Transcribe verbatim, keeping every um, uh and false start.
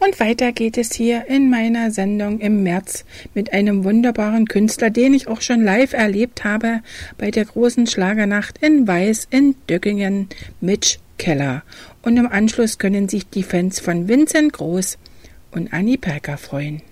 Und weiter geht es hier in meiner Sendung im März mit einem wunderbaren Künstler, den ich auch schon live erlebt habe bei der großen Schlagernacht in Weiß in Döckingen, Mitch Keller. Und im Anschluss können sich die Fans von Vincent Groß und Annie Perker freuen.